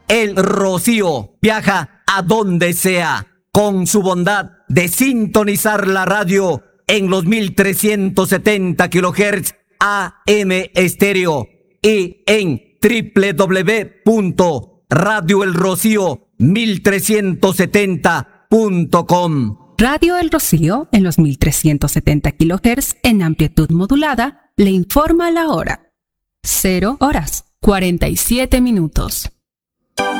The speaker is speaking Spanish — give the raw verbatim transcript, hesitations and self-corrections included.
El Rocío viaja a donde sea con su bondad de sintonizar la radio en los mil trescientos setenta kilohertz A M estéreo y en doble u doble u doble u punto radio el rocío mil trescientos setenta punto com. Radio El Rocío en los mil trescientos setenta kilohertz en amplitud modulada le informa la hora. Cero horas, cuarenta y siete minutos.